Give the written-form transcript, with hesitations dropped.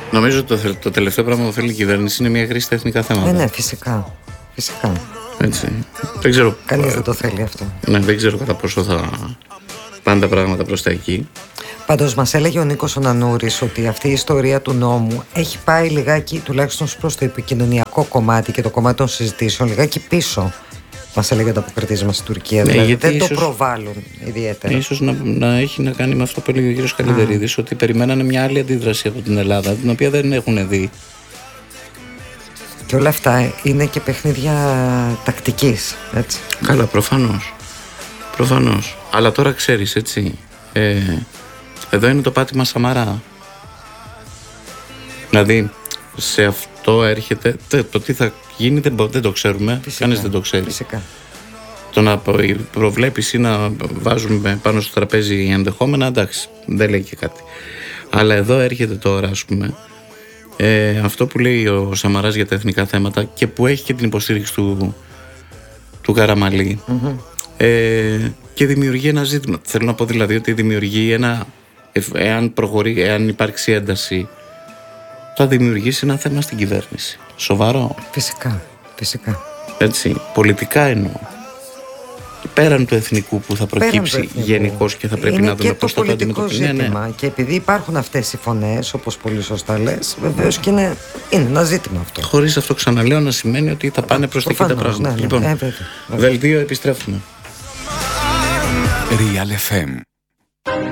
Νομίζω το τελευταίο πράγμα που θέλει η κυβέρνηση είναι μια χρήση στα εθνικά θέματα. Ναι, φυσικά. Φυσικά. Έτσι. Δεν ξέρω. Κανείς δεν το θέλει αυτό. Ναι, δεν ξέρω κατά πόσο θα πάνε τα πράγματα προς τα εκεί. Πάντως μας έλεγε ο Νίκος ο Νανούρης ότι αυτή η ιστορία του νόμου έχει πάει λιγάκι, τουλάχιστον προς το επικοινωνιακό κομμάτι και το κομμάτι των συζητήσεων, λιγάκι πίσω. Μας έλεγε ο ανταποκριτής μας στην Τουρκία. Ναι, δηλαδή δεν το προβάλλουν ιδιαίτερα. Ίσως να έχει να κάνει με αυτό που έλεγε ο κ. Καλυδερίδης, ότι περιμένανε μια άλλη αντίδραση από την Ελλάδα, την οποία δεν έχουν δει. Και όλα αυτά είναι και παιχνίδια τακτικής, έτσι. Καλά, προφανώς. Αλλά τώρα ξέρεις, έτσι, εδώ είναι το πάτημα Σαμαρά. Δηλαδή, σε αυτό έρχεται, το τι θα γίνει δεν το ξέρουμε. Κανείς δεν το ξέρει. Φυσικά. Το να προβλέπεις ή να βάζουμε πάνω στο τραπέζι ενδεχόμενα, εντάξει, δεν λέει και κάτι. Αλλά εδώ έρχεται τώρα, ας πούμε, αυτό που λέει ο Σαμαράς για τα εθνικά θέματα και που έχει και την υποστήριξη του Καραμαλή, και δημιουργεί ένα ζήτημα. Θέλω να πω δηλαδή ότι δημιουργεί εάν υπάρξει ένταση, θα δημιουργήσει ένα θέμα στην κυβέρνηση. Σοβαρό. Φυσικά. Έτσι, πολιτικά εννοώ. Πέραν του εθνικού που θα προκύψει γενικώς και θα πρέπει να δούμε πώς θα το αντιμετωπίσουμε. Ναι. Και επειδή υπάρχουν αυτές οι φωνές, όπως πολύ σωστά λες, βεβαίως και είναι ένα ζήτημα αυτό. Χωρίς αυτό, ξαναλέω, να σημαίνει ότι θα πάνε προς τα εκεί τα πράγματα. Ναι, λοιπόν, Δελτίο, επιστρέφουμε. Real FM